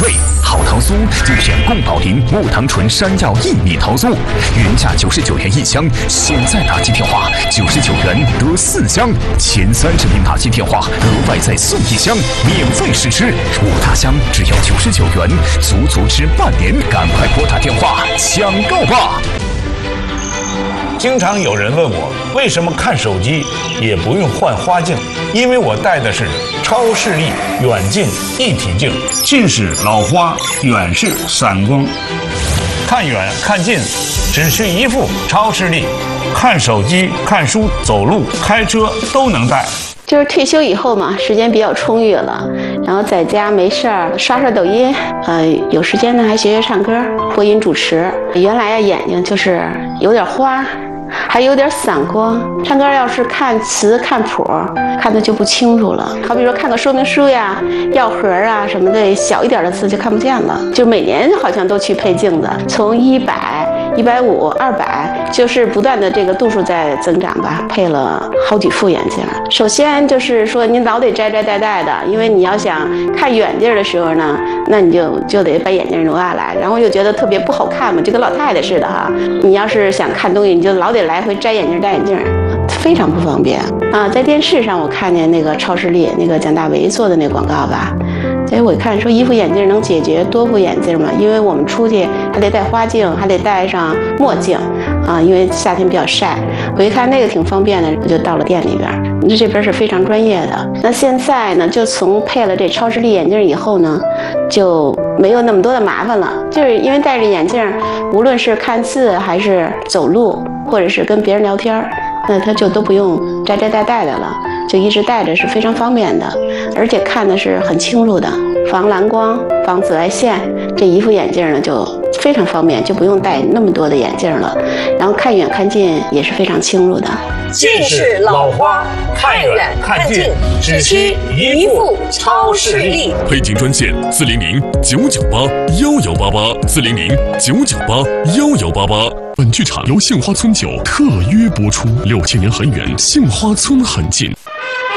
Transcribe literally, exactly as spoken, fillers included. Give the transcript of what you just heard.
对，好桃酥就选宫保林木糖醇山药薏米桃酥，原价九十九元一箱，现在打击电话九十九元得四箱，前三十名打击电话额外再送一箱，免费试吃。五大箱只要九十九元，足足吃半年，赶快拨打电话抢购吧！ 经常有人问我，为什么看手机也不用换花镜？因为我戴的是超视力远近一体镜，近视老花，远视散光，看远看近只需一副超视力，看手机、看书、走路、开车都能戴。 就是退休以后嘛，时间比较充裕了，然后在家没事儿刷刷抖音，呃，有时间呢还学学唱歌、播音主持。原来呀眼睛就是有点花，还有点散光，唱歌要是看词看谱，看的就不清楚了。好比说看个说明书呀、药盒啊什么的，小一点的字就看不见了。就每年好像都去配镜子，从一百、一百五、二百，就是不断的这个度数在增长吧，配了好几副眼镜。首先就是说您老得摘摘戴戴的，因为你要想看远地儿的时候呢，那你就就得把眼镜挪下来，然后又觉得特别不好看嘛，就跟老太太似的哈。你要是想看东西，你就老得来回摘眼镜戴眼镜，非常不方便啊。在电视上我看见那个超视力那个蒋大为做的那广告吧，所以我看说一副眼镜能解决多副眼镜嘛，因为我们出去还得戴花镜，还得戴上墨镜啊，因为夏天比较晒。我一看那个挺方便的，我就到了店里边。这边是非常专业的。那现在呢，就从配了这超视力眼镜以后呢，就没有那么多的麻烦了。就是因为戴着眼镜，无论是看字还是走路，或者是跟别人聊天，那他就都不用摘摘戴戴的了，就一直戴着是非常方便的，而且看的是很清楚的，防蓝光、防紫外线。这一副眼镜呢就非常方便，就不用戴那么多的眼镜了，然后看远看近也是非常清楚的。 近视老花，看远看近只需一副超视力。 配镜专线：四零零九九八幺幺八八，四零零九九八幺幺八八。本剧场由杏花村酒特约播出。六千年很远，杏花村很近。